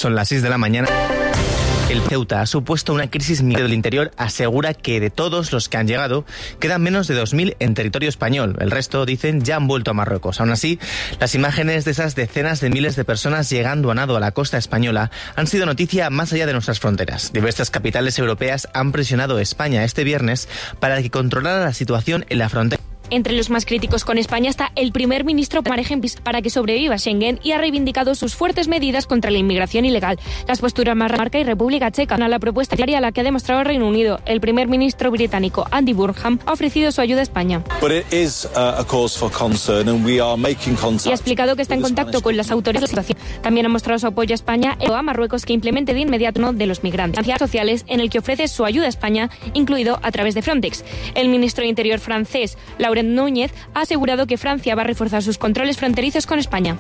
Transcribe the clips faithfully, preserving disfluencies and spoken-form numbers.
Son las seis de la mañana. El Ceuta ha supuesto una crisis migratoria del interior. Asegura que de todos los que han llegado, quedan menos de dos mil en territorio español. El resto, dicen, ya han vuelto a Marruecos. Aún así, las imágenes de esas decenas de miles de personas llegando a nado a la costa española han sido noticia más allá de nuestras fronteras. Diversas capitales europeas han presionado a España este viernes para que controlara la situación en la frontera. Entre los más críticos con España está el primer ministro para que sobreviva Schengen y ha reivindicado sus fuertes medidas contra la inmigración ilegal. Las posturas más Dinamarca y República Checa a la propuesta diaria a la que ha demostrado el Reino Unido. El primer ministro británico Andy Burnham ha ofrecido su ayuda a España. Y ha explicado que está en contacto con las autoridades de la situación. También ha mostrado su apoyo a España y a Marruecos que implemente de inmediato uno de los migrantes sociales en el que ofrece su ayuda a España, incluido a través de Frontex. El ministro de Interior francés, Laurent Núñez, ha asegurado que Francia va a reforzar sus controles fronterizos con España.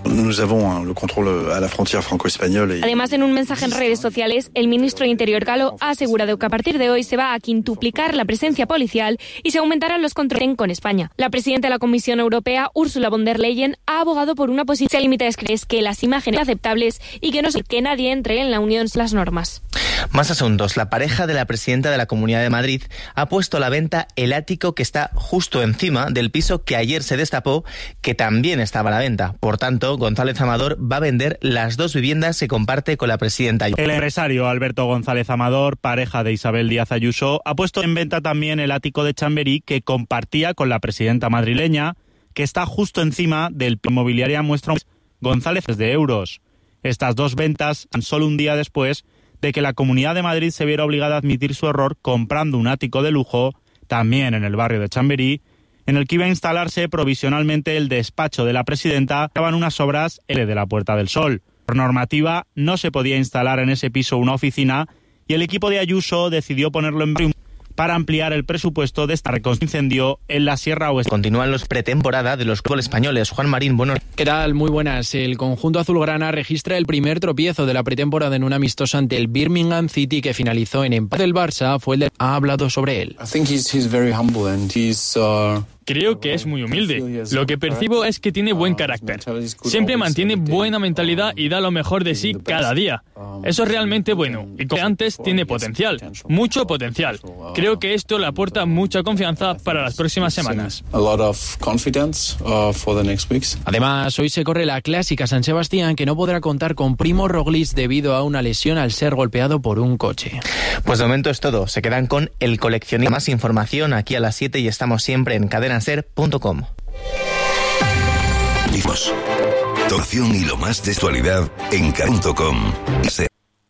Además, en un mensaje en redes sociales, el ministro de Interior galo ha asegurado que a partir de hoy se va a quintuplicar la presencia policial y se aumentarán los controles con España. La presidenta de la Comisión Europea, Ursula von der Leyen, ha abogado por una posición límite de crees que las imágenes son aceptables y que no se que nadie entre en la Unión las normas. Más asuntos. La pareja de la presidenta de la Comunidad de Madrid ha puesto a la venta el ático que está justo encima del piso que ayer se destapó, que también estaba a la venta. Por tanto, González Amador va a vender las dos viviendas que comparte con la presidenta. El empresario Alberto González Amador, pareja de Isabel Díaz Ayuso, ha puesto en venta también el ático de Chamberí que compartía con la presidenta madrileña, que está justo encima del inmobiliaria muestra González de euros. Estas dos ventas tan solo un día después de que la Comunidad de Madrid se viera obligada a admitir su error comprando un ático de lujo, también en el barrio de Chamberí, en el que iba a instalarse provisionalmente el despacho de la presidenta. Estaban unas obras L de la Puerta del Sol. Por normativa, no se podía instalar en ese piso una oficina y el equipo de Ayuso decidió ponerlo en prim para ampliar el presupuesto de esta reconstrucción incendio en la Sierra Oeste. Continúan los pretemporada de los clubes españoles. Juan Marín, buenos. ¿Qué tal? Muy buenas. El conjunto azulgrana registra el primer tropiezo de la pretemporada en un amistoso ante el Birmingham City que finalizó en empate. El Barça fue el de... ha hablado sobre él. I think he's, he's very humble and he's, uh... Creo que es muy humilde. Lo que percibo es que tiene buen carácter. Siempre mantiene buena mentalidad y da lo mejor de sí cada día. Eso es realmente bueno. Y como antes, tiene potencial. Mucho potencial. Creo que esto le aporta mucha confianza para las próximas semanas. Además, hoy se corre la Clásica San Sebastián, que no podrá contar con Primo Roglic debido a una lesión al ser golpeado por un coche. Pues de momento es todo. Se quedan con el coleccionista. Más información aquí a las siete y estamos siempre en cadena ser punto com. Información y lo más de actualidad en cadena punto com.